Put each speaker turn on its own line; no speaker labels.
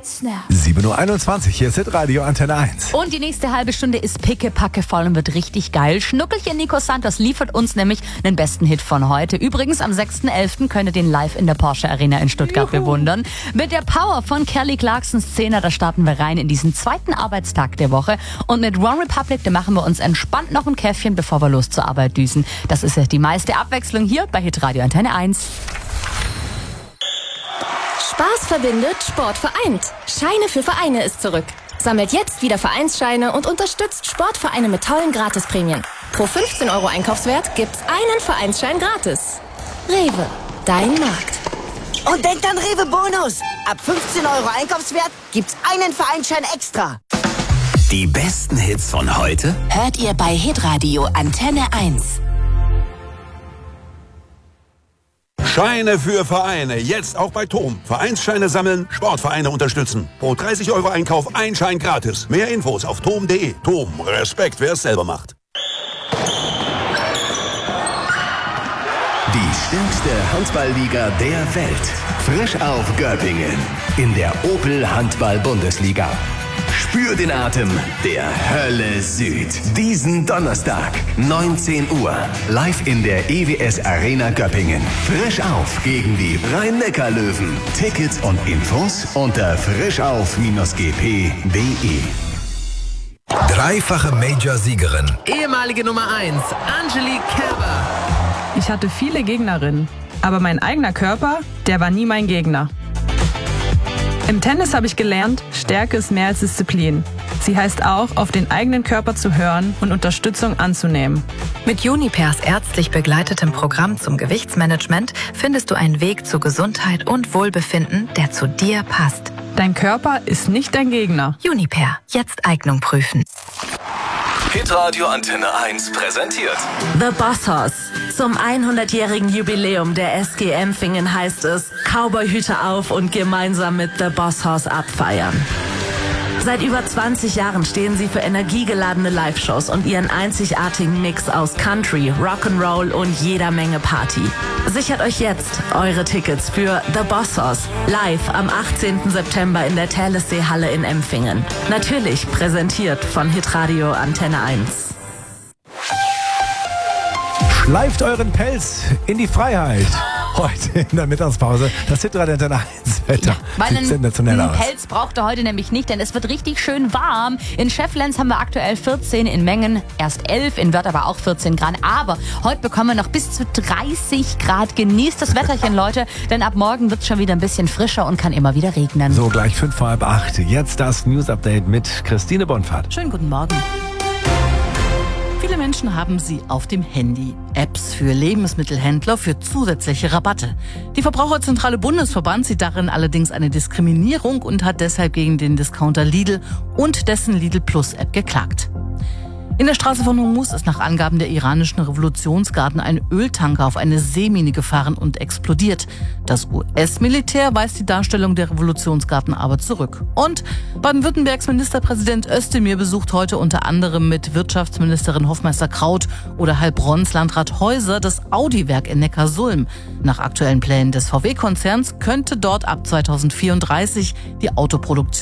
It's now.
7.21 Uhr, hier ist Radio Antenne 1.
Und die nächste halbe Stunde ist pickepacke voll und wird richtig geil. Schnuckelchen Nico Santos liefert uns nämlich den besten Hit von heute. Übrigens, am 6.11. könnt ihr den live in der Porsche Arena in Stuttgart bewundern. Mit der Power von Kelly Clarksons Szene, da starten wir rein in diesen zweiten Arbeitstag der Woche. Und mit One Republic, da machen wir uns entspannt noch ein Käffchen, bevor wir los zur Arbeit düsen. Das ist ja die meiste Abwechslung hier bei Hitradio Antenne 1.
Spaß verbindet, Sport vereint. Scheine für Vereine ist zurück. Sammelt jetzt wieder Vereinsscheine und unterstützt Sportvereine mit tollen Gratisprämien. Pro 15 € Einkaufswert gibt's einen Vereinsschein gratis. Rewe, dein Markt.
Und denkt an Rewe Bonus. Ab 15 € Einkaufswert gibt's einen Vereinsschein extra.
Die besten Hits von heute
hört ihr bei Hitradio Antenne 1.
Scheine für Vereine, jetzt auch bei TOM. Vereinsscheine sammeln, Sportvereine unterstützen. Pro 30 € Einkauf ein Schein gratis. Mehr Infos auf tom.de. TOM, Respekt, wer es selber macht.
Die stärkste Handballliga der Welt. Frisch auf Göppingen. In der Opel Handball-Bundesliga. Spür den Atem der Hölle Süd. Diesen Donnerstag, 19 Uhr. Live in der EWS Arena Göppingen. Frisch auf gegen die Rhein-Neckar-Löwen. Tickets und Infos unter frischauf-gp.de.
Dreifache Major-Siegerin.
Ehemalige Nummer 1, Angelique Kerber.
Ich hatte viele Gegnerinnen, aber mein eigener Körper, der war nie mein Gegner. Im Tennis habe ich gelernt, Stärke ist mehr als Disziplin. Sie heißt auch, auf den eigenen Körper zu hören und Unterstützung anzunehmen.
Mit Junipers ärztlich begleitetem Programm zum Gewichtsmanagement findest du einen Weg zu Gesundheit und Wohlbefinden, der zu dir passt.
Dein Körper ist nicht dein Gegner.
Juniper, jetzt Eignung prüfen.
Hitradio Antenne 1 präsentiert
The Boss Hoss. Zum 100-jährigen Jubiläum der SG Empfingen heißt es, Cowboyhüte auf und gemeinsam mit The Boss Hoss abfeiern. Seit über 20 Jahren stehen sie für energiegeladene Live-Shows und ihren einzigartigen Mix aus Country, Rock'n'Roll und jeder Menge Party. Sichert euch jetzt eure Tickets für The Boss Hoss live am 18. September in der Thalessee-Halle in Empfingen. Natürlich präsentiert von Hitradio Antenne 1.
Schleift euren Pelz in die Freiheit. Heute in der Mittagspause. Das Hitradio Antenne 1 Wetter.
Ja, weil
sieht sensationell aus.
Pelz braucht er heute nämlich nicht, denn es wird richtig schön warm. In Schefflenz haben wir aktuell 14, in Mengen erst 11, in Wörth aber auch 14 Grad. Aber heute bekommen wir noch bis zu 30 Grad. Genießt das Wetterchen, Leute, denn ab morgen wird es schon wieder ein bisschen frischer und kann immer wieder regnen.
So, gleich 7:55. Jetzt das News-Update mit Christine Bonfahrt.
Schönen guten Morgen. Viele Menschen haben sie auf dem Handy. Apps für Lebensmittelhändler für zusätzliche Rabatte. Die Verbraucherzentrale Bundesverband sieht darin allerdings eine Diskriminierung und hat deshalb gegen den Discounter Lidl und dessen Lidl Plus App geklagt. In der Straße von Hormuz ist nach Angaben der iranischen Revolutionsgarden ein Öltanker auf eine Seemine gefahren und explodiert. Das US-Militär weist die Darstellung der Revolutionsgarden aber zurück. Und Baden-Württembergs Ministerpräsident Özdemir besucht heute unter anderem mit Wirtschaftsministerin Hofmeister-Kraut oder Heilbronns Landrat Häuser das Audi-Werk in Neckarsulm. Nach aktuellen Plänen des VW-Konzerns könnte dort ab 2034 die Autoproduktion